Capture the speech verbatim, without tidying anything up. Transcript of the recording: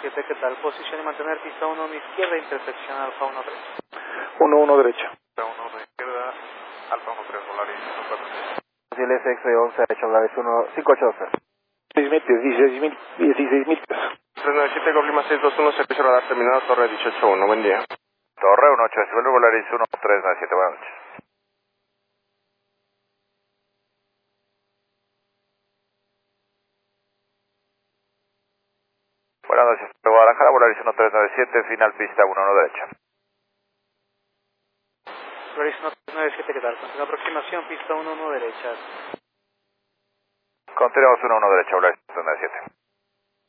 siete, ¿qué tal? Posición y mantener pista uno a izquierda, intersección Alfa uno tres. uno uno derecha. Alfa uno de izquierda, Alfa uno tres, Volaris uno cuatro seis. Brasil F X once derecha, Volaris uno cinco ocho dos. seis mil pies, dieciséis mil, dieciséis mil pies. tres nueve siete, Goblima seis dos uno, servicio radar terminado, torre dieciocho uno, buen día. Torre uno ocho, vuelve Volaris uno tres nueve siete, buenas noches. Buenas noches, Guadalajara, Volaris uno tres nueve siete, final pista uno uno derecha. Volaris uno tres nueve siete, ¿qué tal? Continúa aproximación, pista uno uno derecha. Continuamos uno uno derecha, Volaris uno tres nueve siete.